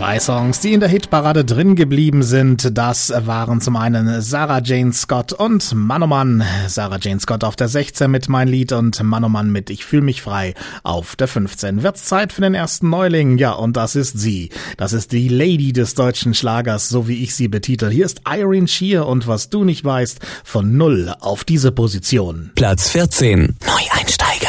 Zwei Songs, die in der Hitparade drin geblieben sind, das waren zum einen Sarah Jane Scott und Mann oh Mann. Sarah Jane Scott auf der 16 mit Mein Lied und Mann oh Mann mit Ich fühl mich frei auf der 15. Wird's Zeit für den ersten Neuling, ja, und das ist sie. Das ist die Lady des deutschen Schlagers, so wie ich sie betitel. Hier ist Irene Shear und was du nicht weißt, von 0 auf diese Position. Platz 14. Neueinsteiger.